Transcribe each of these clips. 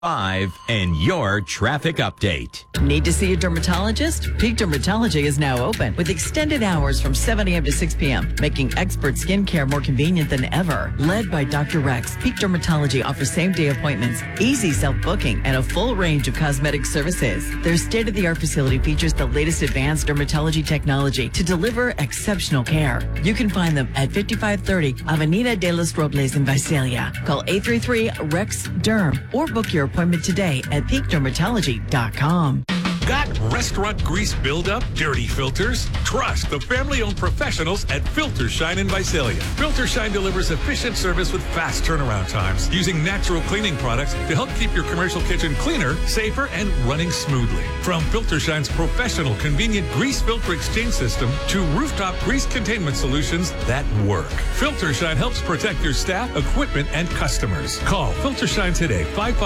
5 and your traffic update. Need to see a dermatologist? Peak Dermatology is now open with extended hours from 7 a.m. to 6 p.m., making expert skincare more convenient than ever. Led by Dr. Rex, Peak Dermatology offers same-day appointments, easy self-booking, and a full range of cosmetic services. Their state-of-the-art facility features the latest advanced dermatology technology to deliver exceptional care. You can find them at 5530 Avenida de los Robles in Visalia. Call 833-REX-DERM or book your appointment today at peakdermatology.com. Got restaurant grease buildup, dirty filters? Trust the family-owned professionals at Filter Shine in Visalia. Filter Shine delivers efficient service with fast turnaround times using natural cleaning products to help keep your commercial kitchen cleaner, safer, and running smoothly. From Filter Shine's professional, convenient grease filter exchange system to rooftop grease containment solutions that work. Filter Shine helps protect your staff, equipment, and customers. Call Filter Shine today,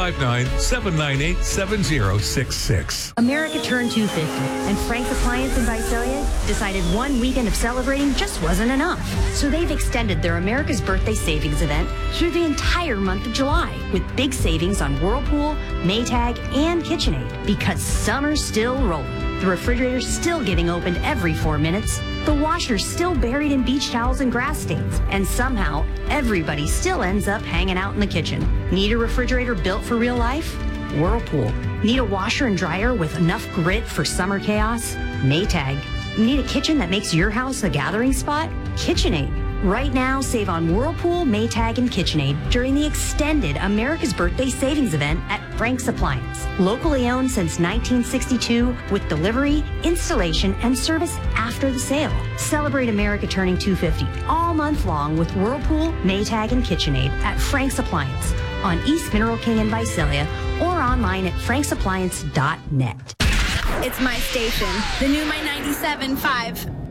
559-798-7066. America turned 250, and Frank's Appliance in Visalia decided one weekend of celebrating just wasn't enough. So they've extended their America's Birthday Savings event through the entire month of July with big savings on Whirlpool, Maytag, and KitchenAid because summer's still rolling. The refrigerator's still getting opened every 4 minutes. The washer's still buried in beach towels and grass stains. And somehow, everybody still ends up hanging out in the kitchen. Need a refrigerator built for real life? Whirlpool. Need a washer and dryer with enough grit for summer chaos? Maytag. Need a kitchen that makes your house a gathering spot? KitchenAid. Right now, save on Whirlpool, Maytag, and KitchenAid during the extended America's Birthday Savings event at Frank's Appliance. Locally owned since 1962 with delivery, installation, and service after the sale. Celebrate America turning 250 all month long with Whirlpool, Maytag, and KitchenAid at Frank's Appliance on East Mineral King in Visalia or online at franksappliance.net. It's my station, the new My 97.5.